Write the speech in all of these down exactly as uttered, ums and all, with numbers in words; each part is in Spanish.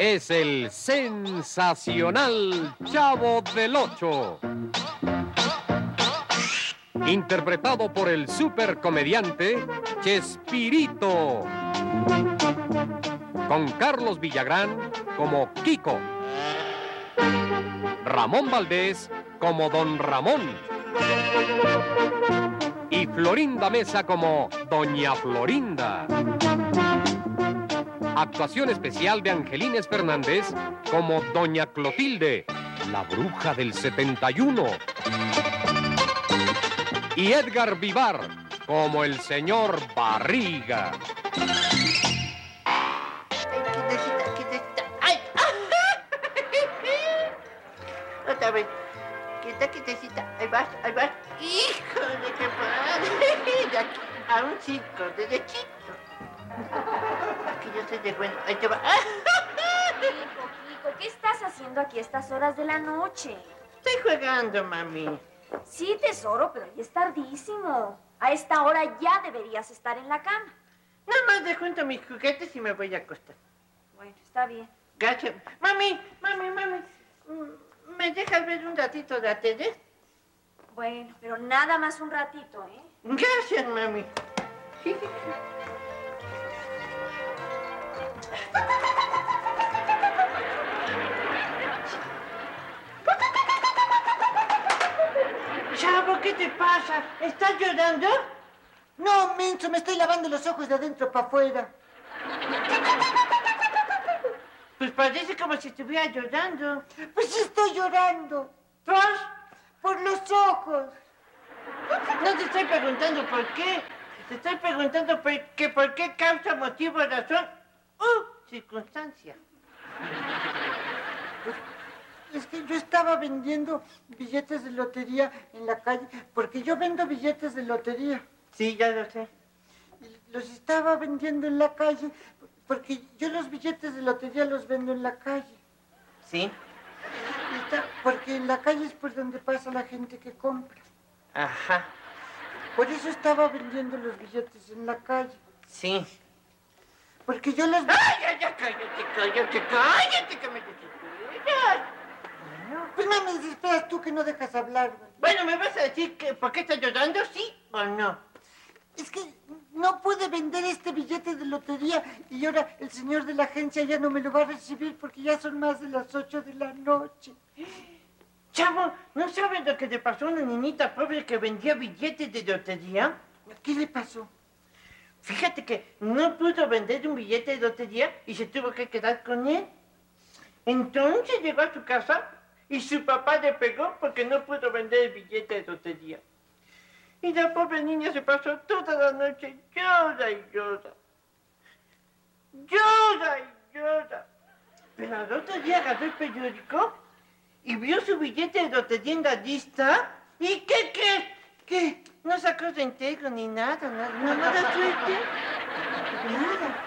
es el sensacional Chavo del Ocho. Interpretado por el supercomediante Chespirito. Con Carlos Villagrán como Kiko. Ramón Valdés como Don Ramón. Y Florinda Mesa como Doña Florinda. Actuación especial de Angelines Fernández como Doña Clotilde, la bruja del setenta y uno. Y Edgar Vivar como el señor Barriga. ¡Ay! Otra vez. Quita, quitecita. Ahí vas, ahí vas. ¡Hijo de qué padre! De aquí a un circo, derechito. Aquí yo soy de bueno. Ahí te va. Kiko, Kiko, ¿qué estás haciendo aquí a estas horas de la noche? Estoy jugando, mami. Sí, tesoro, pero ya es tardísimo. A esta hora ya deberías estar en la cama. Nada más de junto mis juguetes y me voy a acostar. Bueno, está bien. Gracias. Mami, mami, mami. ¿Me dejas ver un ratito de la tele? Bueno, pero nada más un ratito, ¿eh? Gracias, mami. Chavo, ¿qué te pasa? ¿Estás llorando? No, menso, me estoy lavando los ojos de adentro para afuera. Pues parece como si estuviera llorando. Pues sí estoy llorando. ¿Por? Por los ojos. No te estoy preguntando por qué. Te estoy preguntando por qué, por qué causa, motivo, razón o circunstancia. Pues, es que yo estaba vendiendo billetes de lotería en la calle, porque yo vendo billetes de lotería. Sí, ya lo sé. Y los estaba vendiendo en la calle, porque yo los billetes de lotería los vendo en la calle. Sí. Y está- porque en la calle es por donde pasa la gente que compra. Ajá. Por eso estaba vendiendo los billetes en la calle. Sí. Porque yo los... ¡Ay, ya, ya! Cállate, cállate, cállate, que me desesperas. Pues no me desesperas tú que no dejas hablar. güey. Bueno, ¿me vas a decir que por qué estás llorando, sí o no? Es que no pude vender este billete de lotería y ahora el señor de la agencia ya no me lo va a recibir porque ya son más de las ocho de la noche. Chavo, ¿no sabes lo que le pasó a una niñita pobre que vendía billetes de lotería? ¿Qué le pasó? Fíjate que no pudo vender un billete de lotería y se tuvo que quedar con él. Entonces llegó a su casa y su papá le pegó porque no pudo vender el billete de lotería. Y la pobre niña se pasó toda la noche llora y llora. Llora y llora. Pero al otro día agarró el periódico y vio su billete de lotería en la lista. ¿Y qué crees? ¿Qué? No sacó reintegro ni nada, nada, no, nada suerte. Nada.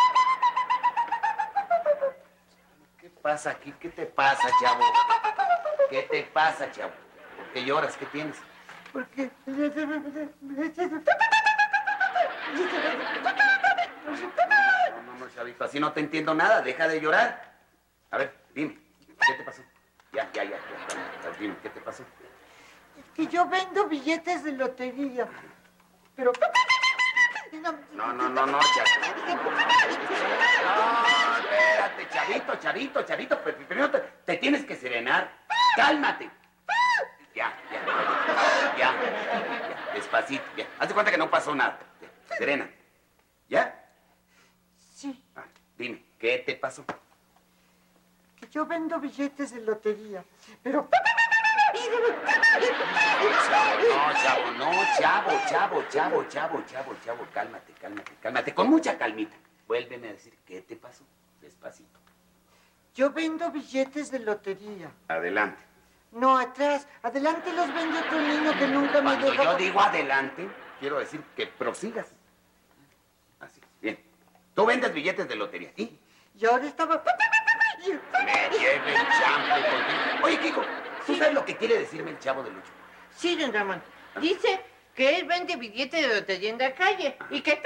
¿Qué pasa aquí? ¿Qué te pasa, chavo? ¿Qué te pasa, chavo? ¿Por qué lloras? ¿Qué tienes? Porque... No, no, no, chavito, así no te entiendo nada. Deja de llorar. A ver, dime, ¿qué te pasó? Ya, ya, ya, ya, ya, dime, ¿qué te pasó? Es que yo vendo billetes de lotería, pero... No, no, no, no, chavito. No, espérate, chavito, chavito, chavito. pero Primero te, te tienes que serenar. Cálmate. Ya, ya, ya, ya, ya, despacito, ya. Haz de cuenta que no pasó nada. Ya, serena. ¿Ya? Sí, Ah, dime, ¿qué te pasó? que yo vendo billetes de lotería, pero... No, chavo, no, chavo, chavo, chavo, chavo, chavo, chavo, cálmate, cálmate, cálmate, con mucha calmita. Vuélveme a decir, ¿qué te pasó? Despacito. Yo vendo billetes de lotería. Adelante. No, atrás. Adelante los vende otro niño que nunca me Cuando deja... yo digo adelante, quiero decir que prosigas. Así, bien. Tú vendes billetes de lotería, ¿y? Y ahora estaba... Me lleve el chample contigo. Oye, Kiko, ¿tú sabes lo que quiere decirme el chavo del ocho? Sí, don Ramón. Dice que él vende billetes de lotería en la calle y que...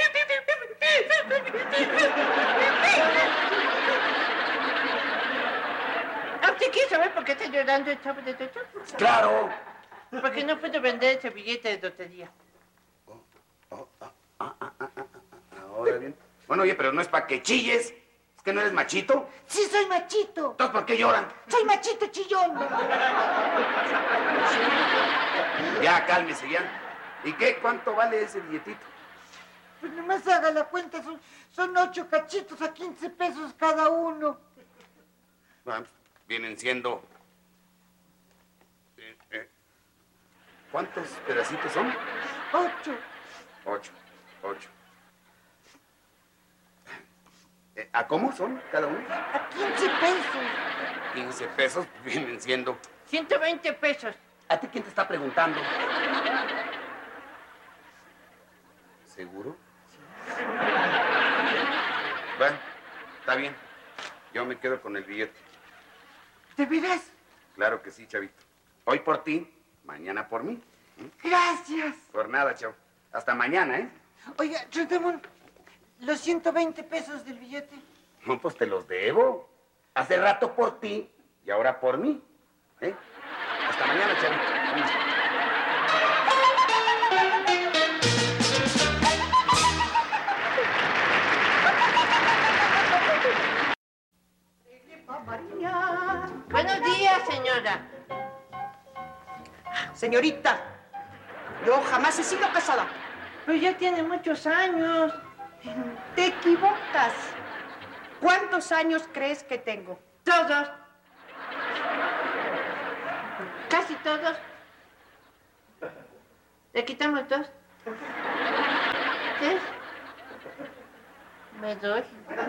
quieres saber por qué está llorando el Chavo del Ocho? Claro. Porque no puedo vender ese billete de lotería. Oh, oh, ah, ah, ah, ah, ah, ahora bien. Bueno, oye, pero no es para que chilles. ¿Es que no eres machito? Sí, soy machito. Entonces, ¿por qué lloran? Soy machito chillón. Ya, cálmese, ya. ¿Y qué? ¿Cuánto vale ese billetito? Pues nomás haga la cuenta, son, son ocho cachitos a quince pesos cada uno. Bueno, vienen siendo... Eh, eh, ¿Cuántos pedacitos son? Ocho. Ocho, ocho. Eh, ¿A cómo son cada uno? A quince pesos. quince pesos vienen siendo... ciento veinte pesos. ¿A ti quién te está preguntando? ¿Seguro? Bueno, está bien. Yo me quedo con el billete. ¿De veras? Claro que sí, chavito. Hoy por ti, mañana por mí. Gracias. Por nada, chavo. Hasta mañana, ¿eh? Oiga, Trotamón, los ciento veinte pesos del billete. No, pues te los debo. Hace rato por ti y ahora por mí. ¿Eh? Hasta mañana, chavito. Vamos. Buenos días, señora. Señorita, yo jamás he sido casada. Pero ya tiene muchos años. Te equivocas. ¿Cuántos años crees que tengo? Todos. Casi todos. ¿Le quitamos dos? ¿Qué? Me doy.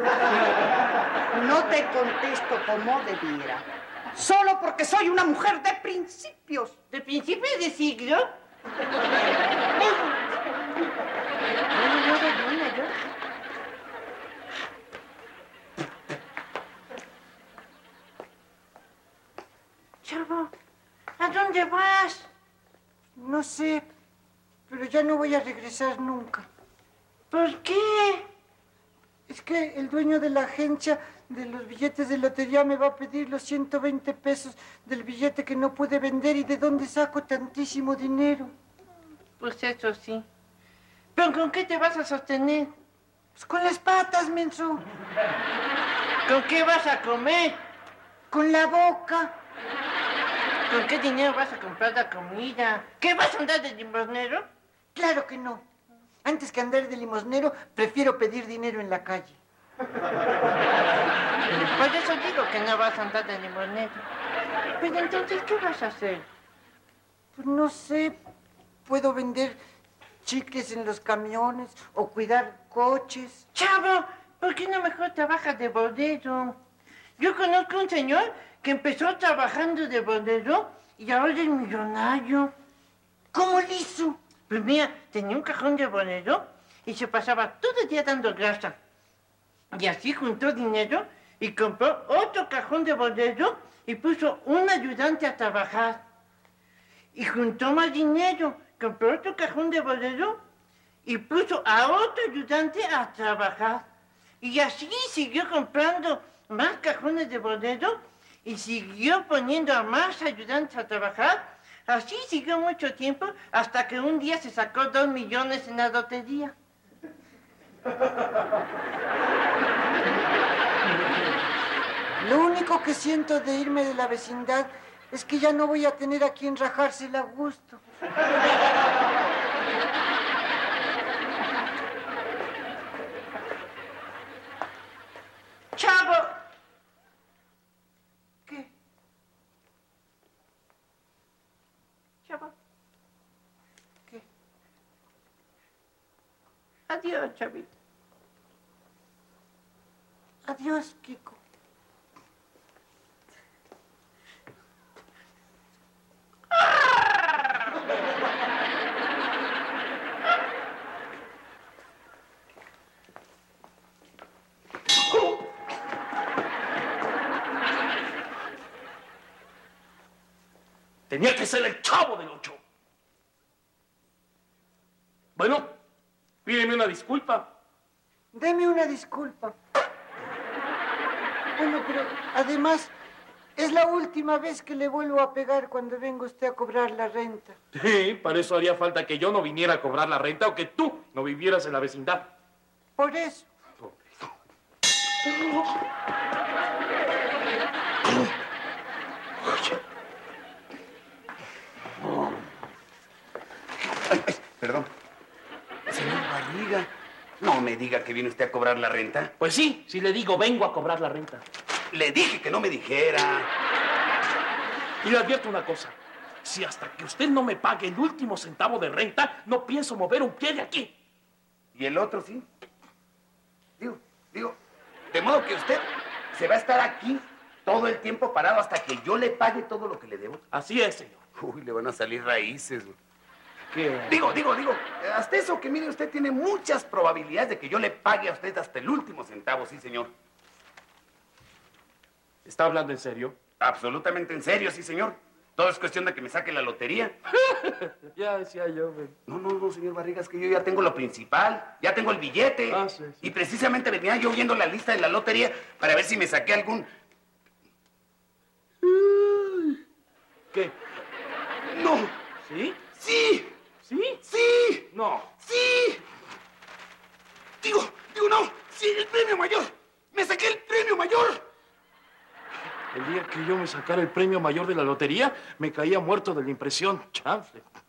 No te contesto como debiera. Solo porque soy una mujer de principios. ¿De principios de siglo? Bueno, yo doy una, yo. Chavo, ¿a dónde vas? No sé, pero ya no voy a regresar nunca. ¿Por qué? Es que el dueño de la agencia de los billetes de lotería me va a pedir los ciento veinte pesos del billete que no pude vender. ¿Y de dónde saco tantísimo dinero? Pues eso sí. ¿Pero con qué te vas a sostener? Pues con las patas, menso. ¿Con qué vas a comer? Con la boca. ¿Con qué dinero vas a comprar la comida? ¿Qué vas a andar de limosnero? Claro que no. Antes que andar de limosnero, prefiero pedir dinero en la calle. Por eso digo que no vas a andar de limosnero. Pero entonces, ¿qué vas a hacer? Pues no sé, puedo vender chicles en los camiones o cuidar coches. Chavo, ¿por qué no mejor trabajas de bordero? Yo conozco un señor que empezó trabajando de bordero y ahora es millonario. ¿Cómo lo hizo? Pues mira, tenía un cajón de bordero y se pasaba todo el día dando grasa. Y así juntó dinero y compró otro cajón de bordero y puso un ayudante a trabajar. Y juntó más dinero, compró otro cajón de bordero y puso a otro ayudante a trabajar. Y así siguió comprando más cajones de bordero y siguió poniendo a más ayudantes a trabajar. Así siguió mucho tiempo hasta que un día se sacó dos millones en la lotería. Lo único que siento de irme de la vecindad es que ya no voy a tener a quien rajársela a gusto. ¡Chavo! ¿Qué? Chavo. ¿Qué? Adiós, chavito. Adiós, Kiko. Tenía que ser el Chavo del Ocho. Bueno, pídeme una disculpa. Deme una disculpa. Bueno, pero además, Es la última vez que le vuelvo a pegar cuando venga usted a cobrar la renta. Sí, para eso haría falta que yo no viniera a cobrar la renta o que tú no vivieras en la vecindad. Por eso. Ay, ay, perdón. Señor Barriga, no me diga que viene usted a cobrar la renta. Pues sí, si le digo vengo a cobrar la renta. Le dije que no me dijera. Y le advierto una cosa. Si hasta que usted no me pague el último centavo de renta, no pienso mover un pie de aquí. ¿Y el otro sí? Digo, digo, de modo que usted se va a estar aquí todo el tiempo parado hasta que yo le pague todo lo que le debo. Así es, señor. Uy, le van a salir raíces. ¿Qué? Digo, digo, digo, hasta eso que mire usted tiene muchas probabilidades de que yo le pague a usted hasta el último centavo, sí, señor. ¿Está hablando en serio? Absolutamente en serio, sí, señor. Todo es cuestión de que me saque la lotería. Ya decía yo, güey. No, no, no, señor Barriga, es que yo ya tengo lo principal. Ya tengo el billete. Ah, sí, sí. Y precisamente venía yo viendo la lista de la lotería para ver si me saqué algún... ¿Qué? ¡No! ¿Sí? ¡Sí! ¿Sí? ¡Sí! No. ¡Sí! Digo, digo, no. ¡Sí, el premio mayor! ¡Me saqué el premio mayor! El día que yo me sacara el premio mayor de la lotería, me caía muerto de la impresión. Chanfle.